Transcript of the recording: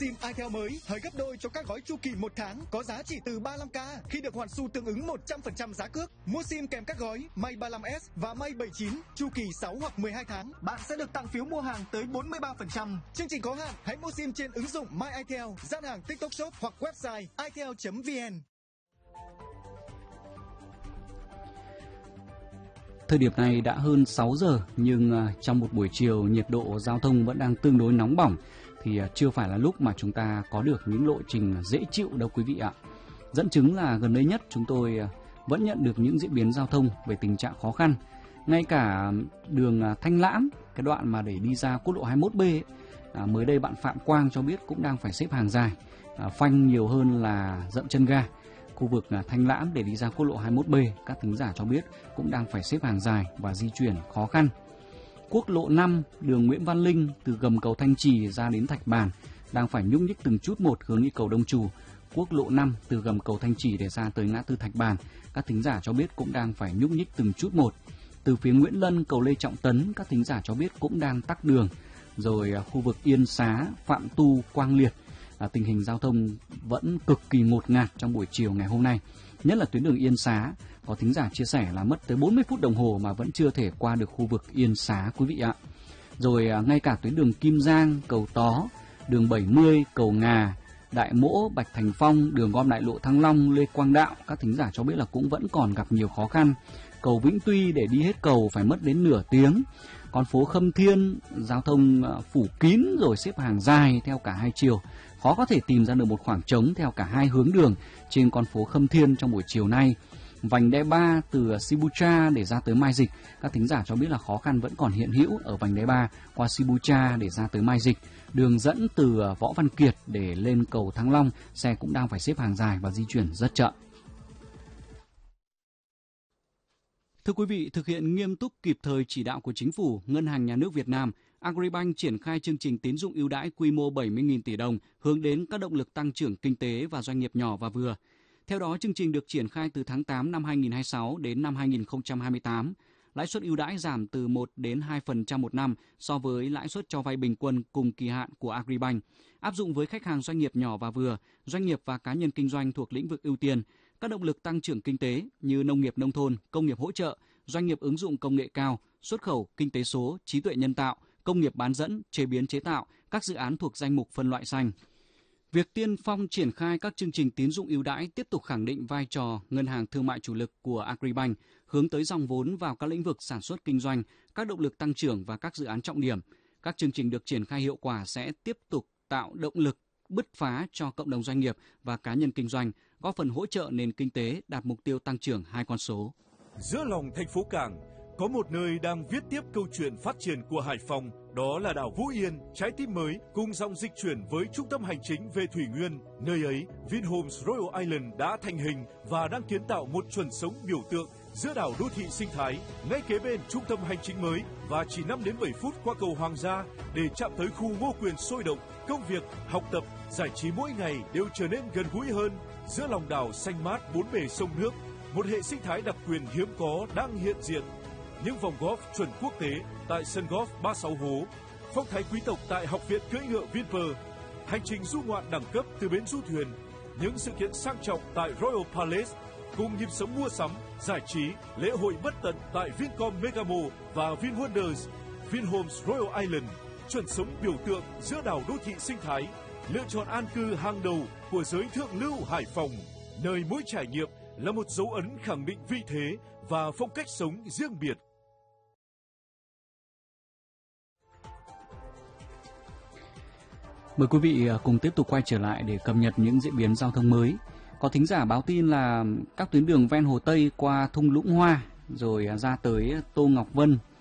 SIM itel mới hời gấp đôi cho các gói chu kỳ 1 tháng có giá chỉ từ 35k khi được hoàn xu tương ứng 100% giá cước. Mua SIM kèm các gói May 35S và May 79 chu kỳ 6 hoặc 12 tháng, bạn sẽ được tặng phiếu mua hàng tới 43%. Chương trình có hạn, hãy mua SIM trên ứng dụng My itel, gian hàng TikTok Shop hoặc website itel.vn. Thời điểm này đã hơn 6 giờ nhưng trong một buổi chiều nhiệt độ giao thông vẫn đang tương đối nóng bỏng thì chưa phải là lúc mà chúng ta có được những lộ trình dễ chịu đâu quý vị ạ. Dẫn chứng là gần đây nhất chúng tôi vẫn nhận được những diễn biến giao thông về tình trạng khó khăn. Ngay cả đường Thanh Lãm, cái đoạn mà để đi ra quốc lộ 21B ấy, mới đây bạn Phạm Quang cho biết cũng đang phải xếp hàng dài, phanh nhiều hơn là dậm chân ga. Khu vực Thanh Lãm để đi ra quốc lộ 21B, các thính giả cho biết cũng đang phải xếp hàng dài và di chuyển khó khăn. Quốc lộ 5, đường Nguyễn Văn Linh từ gầm cầu Thanh Trì ra đến Thạch Bàn đang phải nhúc nhích từng chút một hướng đi cầu Đông Trù. Quốc lộ 5 từ gầm cầu Thanh Trì để ra tới ngã tư Thạch Bàn, các thính giả cho biết cũng đang phải nhúc nhích từng chút một. Từ phía Nguyễn Lân, cầu Lê Trọng Tấn, các thính giả cho biết cũng đang tắc đường. Rồi khu vực Yên Xá, Phạm Tu, Quang Liệt, tình hình giao thông vẫn cực kỳ ngột ngạt trong buổi chiều ngày hôm nay. Nhất là tuyến đường Yên Xá, có thính giả chia sẻ là mất tới 40 phút đồng hồ mà vẫn chưa thể qua được khu vực Yên Xá quý vị ạ. Rồi ngay cả tuyến đường Kim Giang, cầu Tó, đường 70, cầu Ngà, Đại Mỗ, Bạch Thành Phong, đường gom đại lộ Thăng Long, Lê Quang Đạo, các thính giả cho biết là cũng vẫn còn gặp nhiều khó khăn. Cầu Vĩnh Tuy để đi hết cầu phải mất đến nửa tiếng. Con phố Khâm Thiên, giao thông phủ kín rồi xếp hàng dài theo cả hai chiều. Khó có thể tìm ra được một khoảng trống theo cả hai hướng đường trên con phố Khâm Thiên trong buổi chiều nay. Vành đai 3 từ Sibucha để ra tới Mai Dịch, các thính giả cho biết là khó khăn vẫn còn hiện hữu ở vành đai 3 qua Sibucha để ra tới Mai Dịch. Đường dẫn từ Võ Văn Kiệt để lên cầu Thăng Long, xe cũng đang phải xếp hàng dài và di chuyển rất chậm. Thưa quý vị, thực hiện nghiêm túc kịp thời chỉ đạo của Chính phủ, Ngân hàng Nhà nước Việt Nam, Agribank triển khai chương trình tín dụng ưu đãi quy mô 70.000 tỷ đồng hướng đến các động lực tăng trưởng kinh tế và doanh nghiệp nhỏ và vừa. Theo đó, chương trình được triển khai từ tháng 8 năm 2026 đến năm 2028. Lãi suất ưu đãi giảm từ 1 đến 2% một năm so với lãi suất cho vay bình quân cùng kỳ hạn của Agribank. Áp dụng với khách hàng doanh nghiệp nhỏ và vừa, doanh nghiệp và cá nhân kinh doanh thuộc lĩnh vực ưu tiên, các động lực tăng trưởng kinh tế như nông nghiệp nông thôn, công nghiệp hỗ trợ, doanh nghiệp ứng dụng công nghệ cao, xuất khẩu, kinh tế số, trí tuệ nhân tạo, công nghiệp bán dẫn, chế biến chế tạo, các dự án thuộc danh mục phân loại xanh. Việc tiên phong triển khai các chương trình tín dụng ưu đãi tiếp tục khẳng định vai trò ngân hàng thương mại chủ lực của Agribank, hướng tới dòng vốn vào các lĩnh vực sản xuất kinh doanh, các động lực tăng trưởng và các dự án trọng điểm. Các chương trình được triển khai hiệu quả sẽ tiếp tục tạo động lực bứt phá cho cộng đồng doanh nghiệp và cá nhân kinh doanh, góp phần hỗ trợ nền kinh tế đạt mục tiêu tăng trưởng 2 con số. Giữa lòng thành phố Cảng, có một nơi đang viết tiếp câu chuyện phát triển của Hải Phòng, đó là đảo Vũ Yên, trái tim mới cùng dòng dịch chuyển với trung tâm hành chính về Thủy Nguyên. Nơi ấy, Vinhomes Royal Island đã thành hình và đang kiến tạo một chuẩn sống biểu tượng giữa đảo đô thị sinh thái, ngay kế bên trung tâm hành chính mới và chỉ 5 đến 7 phút qua cầu Hoàng gia để chạm tới khu Ngô Quyền sôi động. Công việc, học tập, giải trí mỗi ngày đều trở nên gần gũi hơn. Giữa lòng đảo xanh mát bốn bề sông nước, một hệ sinh thái đặc quyền hiếm có đang hiện diện. Những vòng golf chuẩn quốc tế tại sân golf 36 hố, phong thái quý tộc tại học viện cưỡi ngựa Vinpearl, hành trình du ngoạn đẳng cấp từ bến du thuyền, những sự kiện sang trọng tại Royal Palace, cùng nhịp sống mua sắm, giải trí, lễ hội bất tận tại Vincom Megamo và VinWonders. Vinhomes Royal Island, chuẩn sống biểu tượng giữa đảo đô thị sinh thái, lựa chọn an cư hàng đầu của giới thượng lưu Hải Phòng, nơi mỗi trải nghiệm là một dấu ấn khẳng định vị thế và phong cách sống riêng biệt. Mời quý vị cùng tiếp tục quay trở lại để cập nhật những diễn biến giao thông mới. Có thính giả báo tin là các tuyến đường ven Hồ Tây qua thung Lũng Hoa rồi ra tới Tô Ngọc Vân